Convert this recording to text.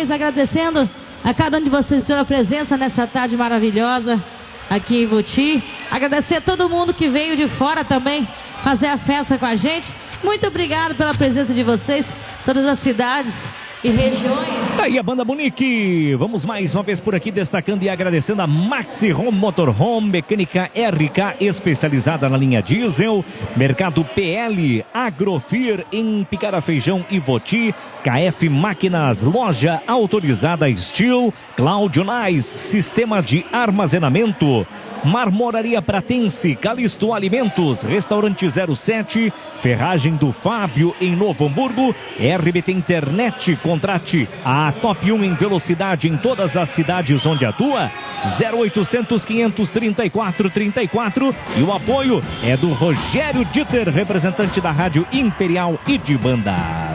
mais, agradecendo a cada um de vocês pela presença nessa tarde maravilhosa aqui em Voti. Agradecer a todo mundo que veio de fora também fazer a festa com a gente. Muito obrigado pela presença de vocês, todas as cidades e regiões. Tá aí a banda Munique. Vamos mais uma vez por aqui destacando e agradecendo a Maxi Home Motorhome, mecânica RK especializada na linha diesel, Mercado PL, Agrofir em Picara Feijão e Voti, KF Máquinas, loja autorizada Steel, Cláudio Nais, sistema de armazenamento, Marmoraria Pratense, Calisto Alimentos, Restaurante 07, Ferragem do Fábio em Novo Hamburgo, RBT Internet, contrate a Top 1 em velocidade em todas as cidades onde atua, 0800 534 34, e o apoio é do Rogério Dieter, representante da Rádio Imperial e de Banda.